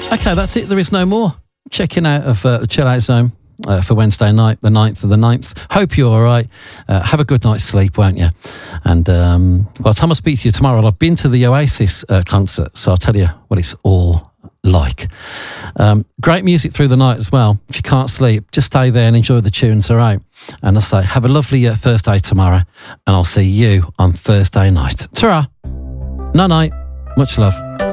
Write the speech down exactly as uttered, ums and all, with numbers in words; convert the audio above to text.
Okay, that's it. There is no more. Checking out of uh, Chill Out Zone uh, for Wednesday night, the ninth of the ninth. Hope you're all right. Uh, have a good night's sleep, won't you? And um, by the time I speak to you tomorrow, I've been to the Oasis uh, concert, so I'll tell you what it's all like. Um, great music through the night as well. If you can't sleep, just stay there and enjoy the tunes, all right? And I'll say, have a lovely uh, Thursday tomorrow, and I'll see you on Thursday night. Ta-ra! Night-night. Much love.